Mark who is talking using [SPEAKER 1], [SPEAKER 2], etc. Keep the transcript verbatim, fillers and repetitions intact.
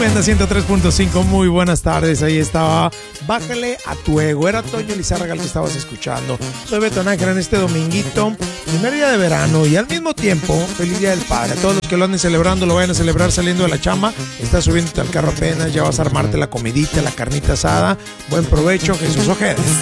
[SPEAKER 1] Menda ciento tres punto cinco, muy buenas tardes. Ahí estaba Bájale a tu ego. Era Toño Lizárraga el que estabas escuchando. Soy Beto Nájera en este dominguito, primer día de verano y al mismo tiempo feliz día del padre. A todos los que lo anden celebrando, lo vayan a celebrar saliendo de la chamba. Estás subiéndote al carro apenas, ya vas a armarte la comidita, la carnita asada. Buen provecho, Jesús Ojeda.